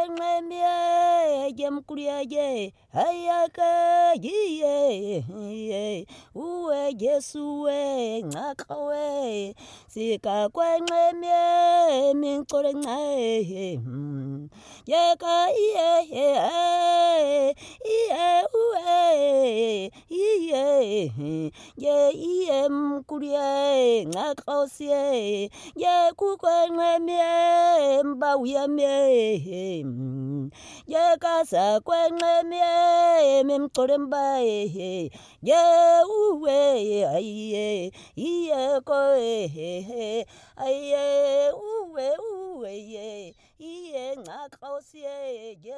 kwenqemye yemkulye ayake yiye uwe Yesu we nxaqwe sika kwenqemye mincole ncae yeka iye uwe iye mkulye nxaqosiye ye kukwenqemye mbawuyame ye kasa kwenqemye memcole mbaye ye uwe aye ko aye uwe iye nxaqosiye